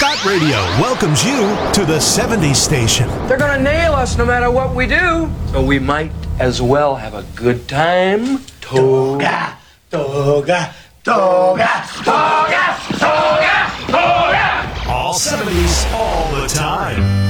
Scott Radio welcomes you to the 70s station. They're gonna nail us no matter what we do. So we might as well have a good time. Toga, toga, toga, toga, toga, toga. All 70s, all the time.